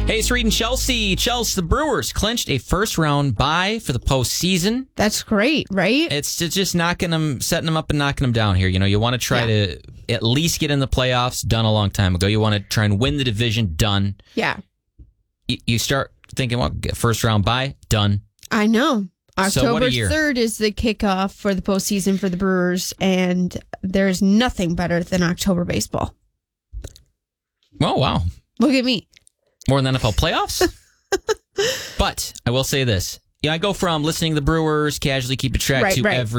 Hey, it's Reed and Chelsea. Chelsea, the Brewers clinched a first-round bye for the postseason. That's great, right? It's just setting them up and knocking them down here. You know, you want to try to at least get in the playoffs, done a long time ago. You want to try and win the division, done. Yeah. You start thinking, well, first-round bye, done. I know. So what a October year. 3rd is the kickoff for the postseason for the Brewers, and there's nothing better than October baseball. Oh, wow. Look at me. More than NFL playoffs? But I will say this. I go from listening to the Brewers, casually keeping track to Right. every